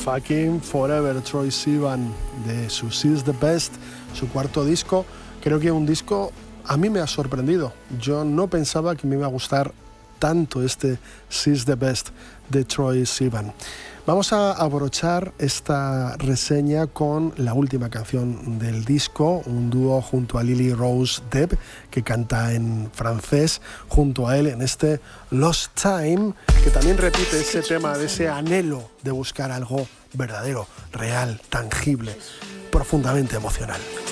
Fucking Forever, Troye Sivan, de su She's the Best, su cuarto disco. Creo que un disco a mí me ha sorprendido. Yo no pensaba que me iba a gustar tanto este She's the Best de Troye Sivan. Vamos a abrochar esta reseña con la última canción del disco, un dúo junto a Lily Rose Depp, que canta en francés, junto a él en este Lost Time, que también repite ese tema de ese anhelo de buscar algo verdadero, real, tangible, profundamente emocional.